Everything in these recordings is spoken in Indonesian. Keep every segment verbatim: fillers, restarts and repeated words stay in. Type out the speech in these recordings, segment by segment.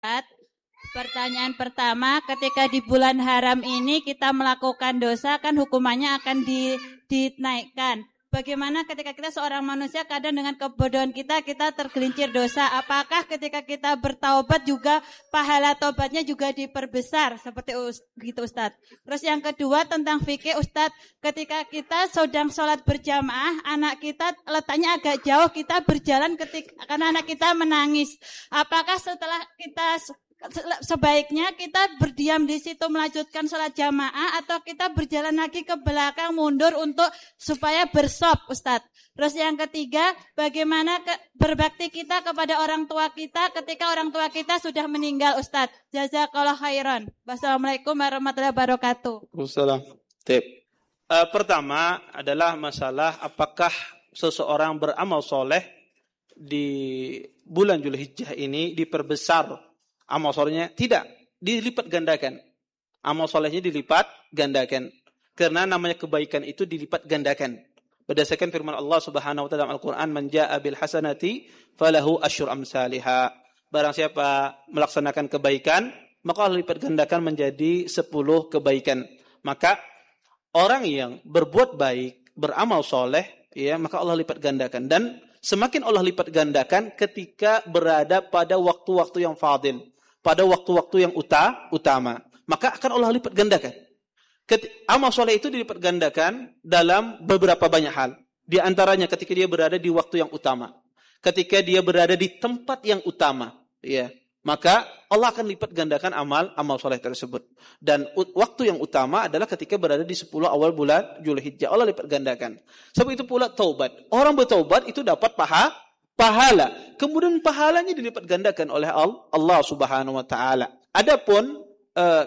Ustaz, pertanyaan pertama, ketika di bulan haram ini kita melakukan dosa, kan hukumannya akan di, dinaikkan. Bagaimana ketika kita seorang manusia kadang dengan kebodohan kita, kita tergelincir dosa. Apakah ketika kita bertaubat juga pahala taubatnya juga diperbesar? Seperti itu Ustaz. Terus yang kedua tentang fikih Ustaz, ketika kita sedang sholat berjamaah, anak kita letaknya agak jauh, kita berjalan ketika karena anak kita menangis. Apakah setelah kita sebaiknya kita berdiam di situ melanjutkan sholat jamaah atau kita berjalan lagi ke belakang mundur untuk supaya bersop Ustadz. Terus yang ketiga, bagaimana ke, berbakti kita kepada orang tua kita ketika orang tua kita sudah meninggal Ustadz. Jazakallah khairan. Wassalamualaikum warahmatullahi wabarakatuh. Waalaikumsalam. Uh, pertama adalah masalah apakah seseorang beramal soleh di bulan Dzulhijjah ini diperbesar amal solehnya. Tidak, dilipat gandakan. Amal solehnya dilipat gandakan. Karena namanya kebaikan itu dilipat gandakan. Berdasarkan firman Allah Subhanahu wa taala dalam Al-Qur'an, "Man jaa'a bil hasanati falahu asyru amsalihha." Barang siapa melaksanakan kebaikan, maka Allah lipat gandakan menjadi sepuluh kebaikan. Maka orang yang berbuat baik, beramal soleh, ya, maka Allah lipat gandakan. Dan semakin Allah lipat gandakan ketika berada pada waktu-waktu yang fadil, pada waktu-waktu yang uta, utama, maka akan Allah lipat gandakan. Amal soleh itu dilipat gandakan dalam beberapa banyak hal. Di antaranya ketika dia berada di waktu yang utama, ketika dia berada di tempat yang utama, ya, maka Allah akan lipat gandakan amal amal soleh tersebut. Dan waktu yang utama adalah ketika berada di sepuluh awal bulan Dzulhijjah, Allah lipat gandakan. Sebab itu pula taubat. Orang bertaubat itu dapat paha pahala. Kemudian pahalanya dilipat gandakan oleh Allah Subhanahu wa taala. Adapun uh,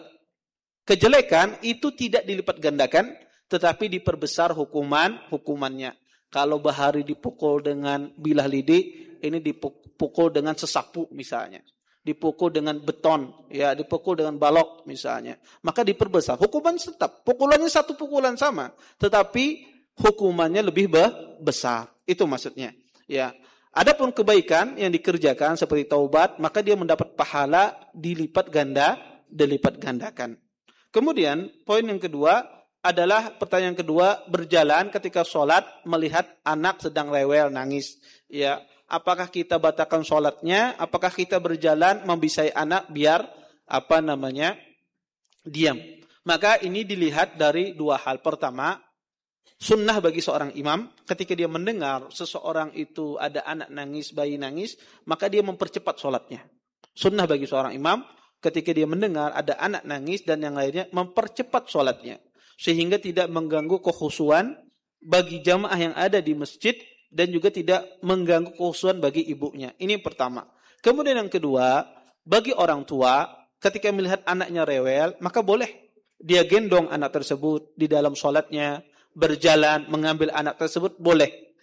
kejelekan itu tidak dilipat gandakan tetapi diperbesar hukuman hukumannya. Kalau bahari dipukul dengan bilah lidi, ini dipukul dengan sesapu misalnya. Dipukul dengan beton, ya, dipukul dengan balok misalnya. Maka diperbesar. Hukuman tetap, pukulannya satu pukulan sama, tetapi hukumannya lebih besar. Itu maksudnya. Ya. Adapun kebaikan yang dikerjakan seperti taubat, maka dia mendapat pahala dilipat ganda, dilipat gandakan. Kemudian poin yang kedua adalah pertanyaan kedua, berjalan ketika sholat melihat anak sedang rewel nangis. Ya, apakah kita batalkan sholatnya? Apakah kita berjalan membisai anak biar apa namanya diam? Maka ini dilihat dari dua hal. Pertama, sunnah bagi seorang imam, ketika dia mendengar seseorang itu ada anak nangis, bayi nangis, maka dia mempercepat sholatnya. Sunnah bagi seorang imam, ketika dia mendengar ada anak nangis dan yang lainnya, mempercepat sholatnya. Sehingga tidak mengganggu kekhusyuan bagi jamaah yang ada di masjid dan juga tidak mengganggu kekhusyuan bagi ibunya. Ini yang pertama. Kemudian yang kedua, bagi orang tua, ketika melihat anaknya rewel, maka boleh dia gendong anak tersebut di dalam sholatnya, berjalan mengambil anak tersebut boleh,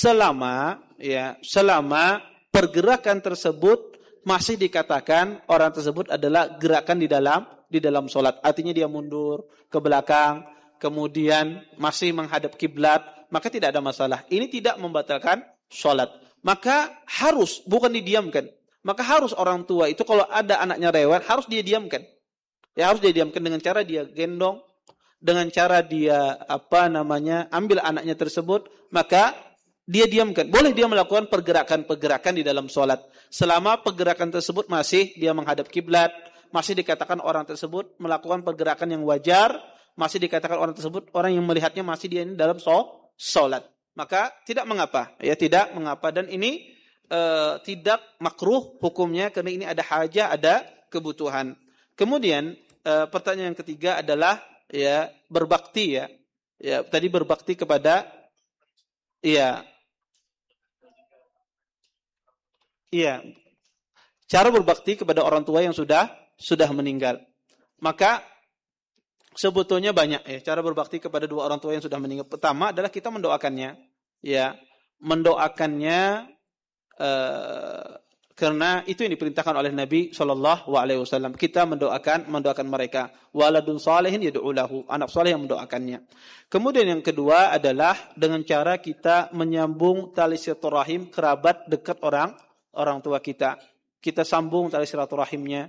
selama ya selama pergerakan tersebut masih dikatakan orang tersebut adalah gerakan di dalam di dalam sholat. Artinya dia mundur ke belakang, kemudian masih menghadap kiblat, maka tidak ada masalah. Ini tidak membatalkan sholat. Maka harus, bukan didiamkan. Maka harus orang tua itu kalau ada anaknya rewel harus dia diamkan. Ya harus dia diamkan dengan cara dia gendong, dengan cara dia apa namanya ambil anaknya tersebut, maka dia diamkan. Boleh dia melakukan pergerakan-pergerakan di dalam sholat. Selama pergerakan tersebut masih dia menghadap kiblat, masih dikatakan orang tersebut melakukan pergerakan yang wajar, masih dikatakan orang tersebut orang yang melihatnya masih dia ini dalam sholat. Maka tidak mengapa, ya tidak mengapa. Dan ini uh, tidak makruh hukumnya karena ini ada hajah, ada kebutuhan. Kemudian uh, pertanyaan yang ketiga adalah ya berbakti ya. Ya tadi berbakti kepada iya. Iya. Cara berbakti kepada orang tua yang sudah sudah meninggal. Maka sebetulnya banyak ya cara berbakti kepada dua orang tua yang sudah meninggal. Pertama adalah kita mendoakannya, ya, mendoakannya uh, karena itu yang diperintahkan oleh Nabi Shallallahu Alaihi Wasallam. Kita mendoakan mendoakan mereka. Waladun salihin yad'u lahu, anak saleh yang mendoakannya. Kemudian yang kedua adalah dengan cara kita menyambung tali silaturahim kerabat dekat orang orang tua kita. kita sambung tali silaturahimnya.